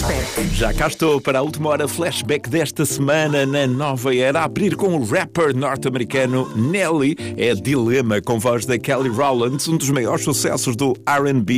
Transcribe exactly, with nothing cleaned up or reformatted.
Flashback. Já cá estou para a última hora flashback desta semana na Nova Era, a abrir com o rapper norte-americano Nelly. É Dilema, com voz da Kelly Rowland, um dos maiores sucessos do R and B